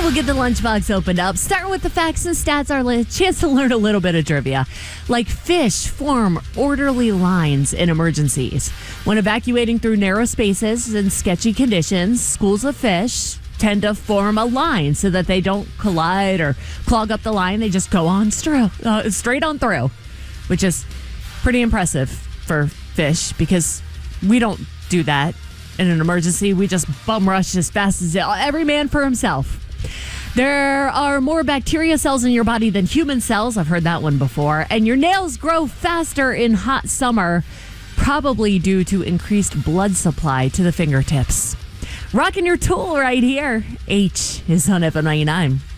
We'll get the lunchbox opened up. Starting with the facts and stats, our chance to learn a little bit of trivia. Like fish form orderly lines in emergencies. When evacuating through narrow spaces and sketchy conditions, schools of fish tend to form a line so that they don't collide or clog up the line. They just go on straight on through, which is pretty impressive for fish because we don't do that in an emergency. We just bum rush as fast as every man for himself. There are more bacteria cells in your body than human cells. I've heard that one before. And your nails grow faster in hot summer, probably due to increased blood supply to the fingertips. Rocking your tool right here. H is on FM 99.